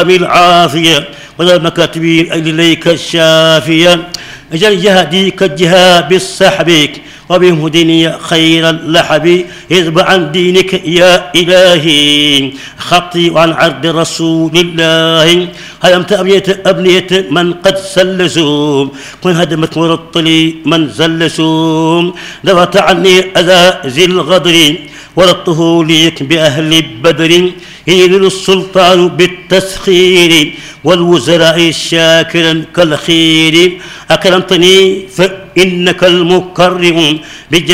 العافية ولا مكاتب إليك الشافية اجعل جهدي كالجهاد بالسحبك وبهدني خير اللحب اذب عن دينك يا إلهي خطي عن عرض رسول الله هدمت أبنية من قد سلسوا كن هدمت مرطلي من زلسوا دفعت عني أذى ذي الغدر ورطه ليك بأهل بدر ينيل السلطان بالتسخير والوزراء شاكرا كالخير أكرمتني فإنك المكرم